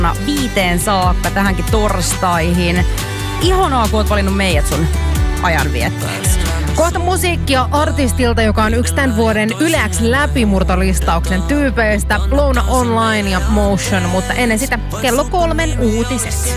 5 saakka tähänkin torstaihin. Ihanaa, kun oot valinnut meidät sun ajanviettoiksi. Kohta musiikkia artistilta, joka on yksi tämän vuoden Yle X läpimurtolistauksen tyypeistä, Louna Online ja Motion, mutta ennen sitä kello 3 uutiset.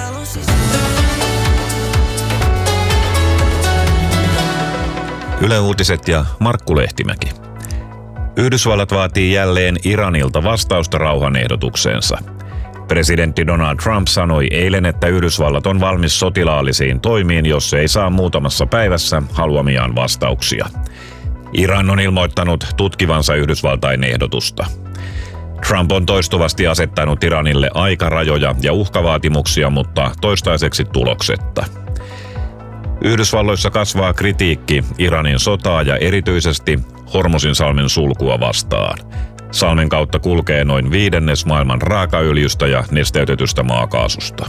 Yle Uutiset ja Markku Lehtimäki. Yhdysvallat vaatii jälleen Iranilta vastausta rauhanehdotukseensa. Presidentti Donald Trump sanoi eilen, että Yhdysvallat on valmis sotilaallisiin toimiin, jos se ei saa muutamassa päivässä haluamiaan vastauksia. Iran on ilmoittanut tutkivansa Yhdysvaltain ehdotusta. Trump on toistuvasti asettanut Iranille aikarajoja ja uhkavaatimuksia, mutta toistaiseksi tuloksetta. Yhdysvalloissa kasvaa kritiikki Iranin sotaa ja erityisesti Hormuzinsalmen sulkua vastaan. Salmen kautta kulkee noin 1/5 maailman raakaöljystä ja nesteytetystä maakaasusta.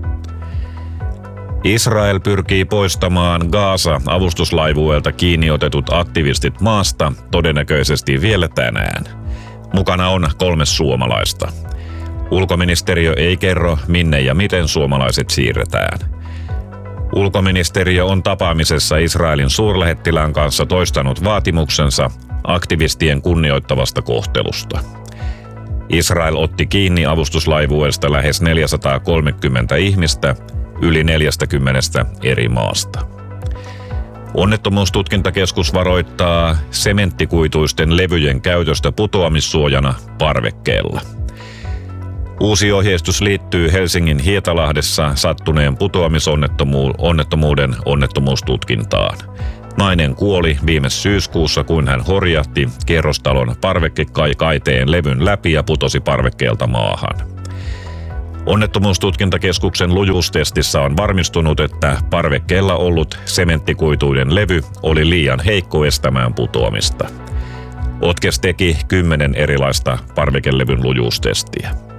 Israel pyrkii poistamaan Gaza-avustuslaivueelta kiinni otetut aktivistit maasta todennäköisesti vielä tänään. Mukana on 3 suomalaista. Ulkoministeriö ei kerro, minne ja miten suomalaiset siirretään. Ulkoministeriö on tapaamisessa Israelin suurlähettilään kanssa toistanut vaatimuksensa aktivistien kunnioittavasta kohtelusta. Israel otti kiinni avustuslaivueesta lähes 430 ihmistä yli 40 eri maasta. Onnettomuustutkintakeskus varoittaa sementtikuituisten levyjen käytöstä putoamissuojana parvekkeella. Uusi ohjeistus liittyy Helsingin Hietalahdessa sattuneen putoamisonnettomuuden onnettomuustutkintaan. Nainen kuoli viime syyskuussa, kun hän horjahti kerrostalon parvekkekaiteen levyn läpi ja putosi parvekkeelta maahan. Onnettomuustutkintakeskuksen lujuustestissä on varmistunut, että parvekkeella ollut sementtikuituinen levy oli liian heikko estämään putoamista. Otkes teki 10 erilaista parvekelevyn lujuustestiä.